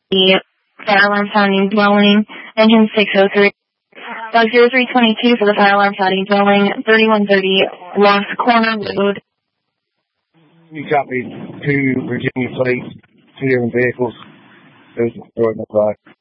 the fire alarm sounding dwelling, engine 603. Dog 0322 for the fire alarm sounding dwelling, 3130 Lost Corner Road. You copy 2 Virginia plates, 2 different vehicles. Those destroyed in the fire.